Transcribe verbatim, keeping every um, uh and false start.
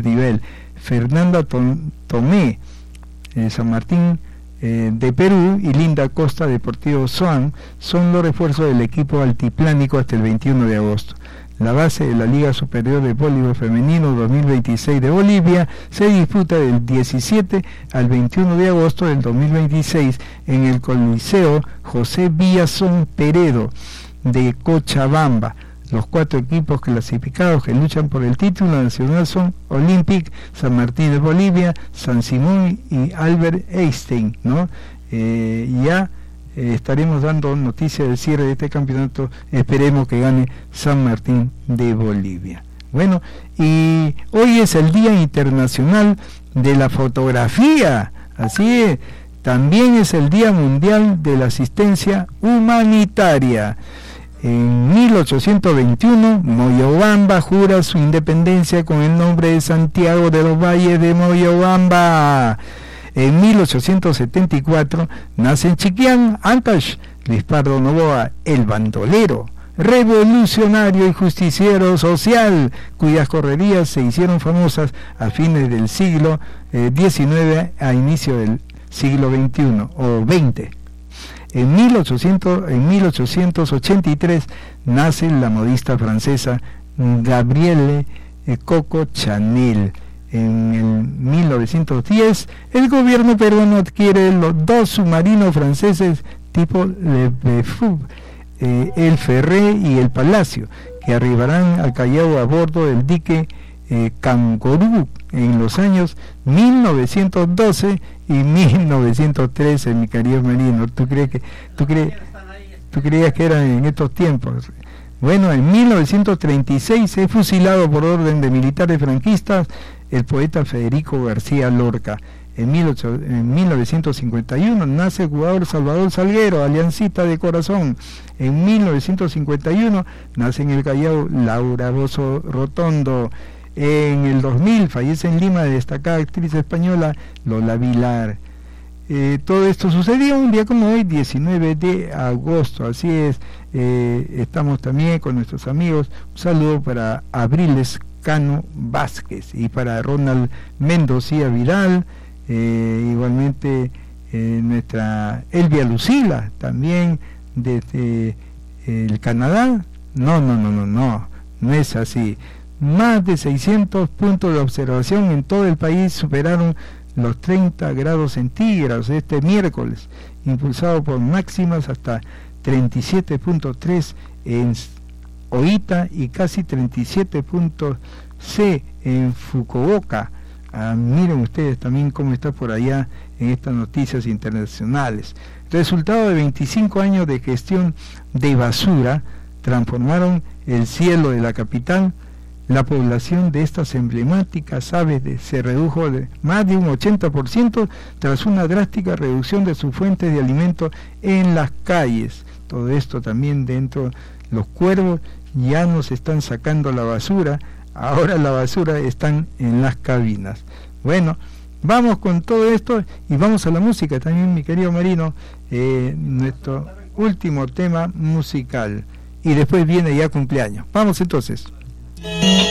nivel. Fernanda Tomé, eh, San Martín eh, de Perú, y Linda Costa, Deportivo Swan, son los refuerzos del equipo altiplánico hasta el veintiuno de agosto. La base de la Liga Superior de Voleibol Femenino dos mil veintiséis de Bolivia se disputa del diecisiete al veintiuno de agosto del dos mil veintiséis en el Coliseo José Villazón Peredo de Cochabamba. Los cuatro equipos clasificados que luchan por el título nacional son Olympic, San Martín de Bolivia, San Simón y Albert Einstein, ¿no? Eh, ya eh, estaremos dando noticias del cierre de este campeonato. Esperemos que gane San Martín de Bolivia. Bueno, y hoy es el Día Internacional de la Fotografía, así es. También es el Día Mundial de la Asistencia Humanitaria. En mil ochocientos veintiuno, Moyobamba jura su independencia con el nombre de Santiago de los Valles de Moyobamba. En mil ochocientos setenta y cuatro, nace en Chiquián, Ancash, Luis Pardo Novoa, el bandolero, revolucionario y justiciero social, cuyas correrías se hicieron famosas a fines del siglo eh, diecinueve a inicio del siglo veintiuno o veinte. En mil ochocientos, en mil ochocientos ochenta y tres nace la modista francesa Gabrielle Coco Chanel. En el mil novecientos diez, el gobierno peruano adquiere los dos submarinos franceses tipo Le Befou, eh, el Ferré y el Palacio, que arribarán al Callao a bordo del dique eh, Cangorú en los años mil novecientos doce y mil novecientos trece, mi querido Marino. ¿Tú crees que tú crees, tú creías que eran en estos tiempos? Bueno, en mil novecientos treinta y seis es fusilado por orden de militares franquistas el poeta Federico García Lorca. En, en mil novecientos cincuenta y uno nace el jugador Salvador Salguero, Aliancita de corazón. En mil novecientos cincuenta y uno nace en el Callao Laura Bozo Rotondo. En el dos mil fallece en Lima destacada actriz española Lola Vilar. Eh, todo esto sucedió un día como hoy, diecinueve de agosto, así es. Eh, estamos también con nuestros amigos. Un saludo para Abriles Cano Vázquez y para Ronald Mendoza Vidal, eh, igualmente eh, nuestra Elvia Lucila, también desde eh, el Canadá. No, no, no, no, no, no es así. Más de seiscientos puntos de observación en todo el país superaron los treinta grados centígrados este miércoles, impulsado por máximas hasta treinta y siete punto tres en Oita y casi treinta y siete punto C en Fukuoka. Ah, miren ustedes también cómo está por allá en estas noticias internacionales. Resultado de veinticinco años de gestión de basura transformaron el cielo de la capital. La población de estas emblemáticas aves de, se redujo de más de un ochenta por ciento tras una drástica reducción de sus fuentes de alimento en las calles. Todo esto también dentro, los cuervos ya nos están sacando la basura, ahora la basura están en las cabinas. Bueno, vamos con todo esto y vamos a la música también, mi querido Marino, eh, nuestro último tema musical. Y después viene ya cumpleaños. Vamos entonces.